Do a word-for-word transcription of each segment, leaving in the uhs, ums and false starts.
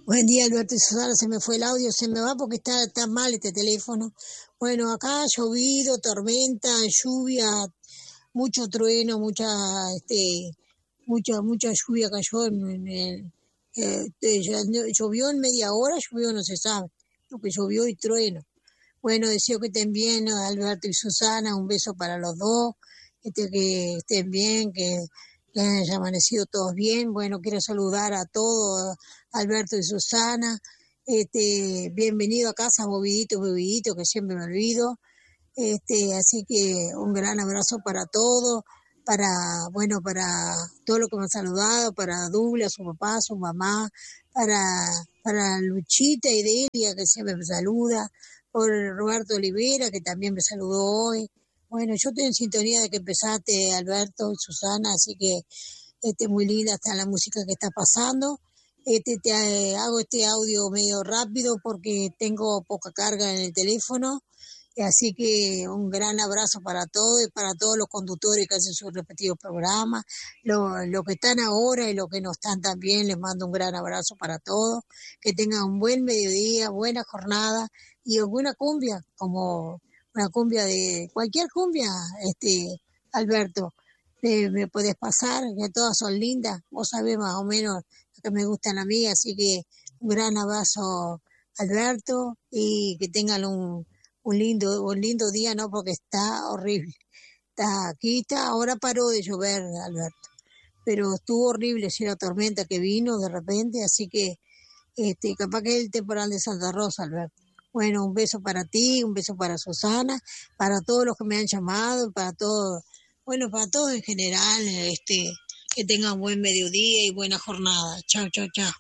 Buen día, Alberto y Susana. Se me fue el audio, se me va porque está tan mal este teléfono. Bueno, acá ha llovido, tormenta, lluvia, mucho trueno, mucha, este, mucha, mucha lluvia cayó. En, en, eh, llovió en media hora, llovió no se sabe, lo que llovió y trueno. Bueno, deseo que estén bien, Alberto y Susana, un beso para los dos, este, que estén bien, que, que hayan amanecido todos bien. Bueno, quiero saludar a todos, Alberto y Susana, este, bienvenido a casa, Bobidito, Bobidito, que siempre me olvido, este, así que un gran abrazo para todos, para, bueno, para todo lo que me han saludado, para Douglas, su papá, su mamá, para, para Luchita y Delia, que siempre me saluda, por Roberto Olivera, que también me saludó hoy. Bueno, yo estoy en sintonía de que empezaste, Alberto y Susana, así que este, muy linda está la música que está pasando. Este, te eh, hago este audio medio rápido porque tengo poca carga en el teléfono, así que un gran abrazo para todos y para todos los conductores que hacen sus respectivos programas, los lo que están ahora y los que no están también, les mando un gran abrazo para todos, que tengan un buen mediodía, buena jornada y alguna cumbia, como una cumbia de cualquier cumbia, este Alberto, me, me podés pasar, que todas son lindas, vos sabés más o menos que me gustan a mí, así que un gran abrazo, Alberto, y que tengan un, un lindo un lindo día, no, porque está horrible. Está aquí, está, ahora paró de llover, Alberto, pero estuvo horrible, si la tormenta que vino de repente, así que este capaz que es el temporal de Santa Rosa, Alberto. Bueno, un beso para ti, un beso para Susana, para todos los que me han llamado, para todos, bueno, para todos en general, este que tengan buen mediodía y buena jornada. Chao, chao, chao.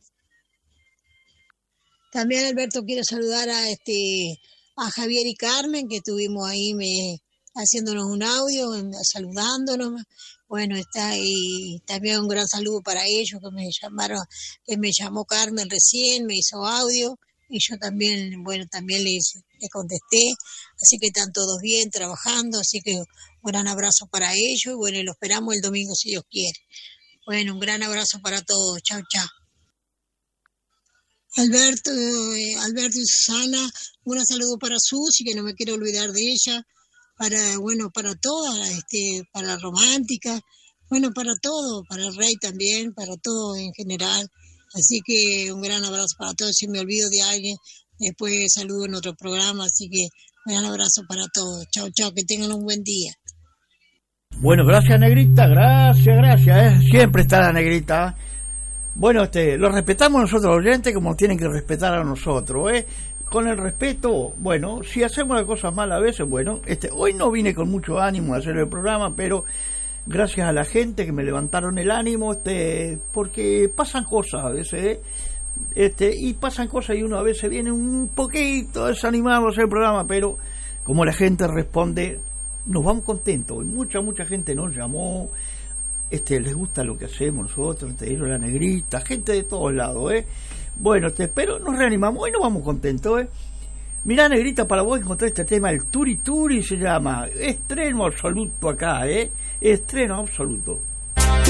También, Alberto, quiero saludar a este a Javier y Carmen, que estuvimos ahí me, haciéndonos un audio, saludándonos. Bueno, está y también un gran saludo para ellos, que me llamaron, que me llamó Carmen recién, me hizo audio, y yo también, bueno, también les, les contesté, así que están todos bien, trabajando, así que un gran abrazo para ellos, y bueno, y lo esperamos el domingo si Dios quiere. Bueno, un gran abrazo para todos, chao, chao. Alberto, eh, Alberto y Susana, un saludo para Susi, que no me quiero olvidar de ella, para, bueno, para todas, este, para la romántica, bueno, para todo, para el Rey también, para todo en general. Así que un gran abrazo para todos. Si me olvido de alguien, después saludo en otro programa. Así que un gran abrazo para todos. Chao, chao, que tengan un buen día. Bueno, gracias, Negrita, gracias, gracias. ¿eh? Siempre está la Negrita. Bueno, este, lo respetamos nosotros los oyentes como tienen que respetar a nosotros. ¿eh? Con el respeto, bueno, si hacemos las cosas mal a veces, bueno, este, hoy no vine con mucho ánimo a hacer el programa, pero gracias a la gente que me levantaron el ánimo, este, porque pasan cosas a veces, ¿eh? este, y pasan cosas y uno a veces viene un poquito desanimado a hacer el programa, pero como la gente responde, nos vamos contentos. Mucha, mucha gente nos llamó, este, les gusta lo que hacemos nosotros, te dieron la Negrita, gente de todos lados, ¿eh? Bueno, este, pero nos reanimamos y nos vamos contentos, ¿eh? Mirá, Negrita, para vos encontrar este tema, el Turi Turi se llama, estreno absoluto acá, ¿eh? Estreno absoluto.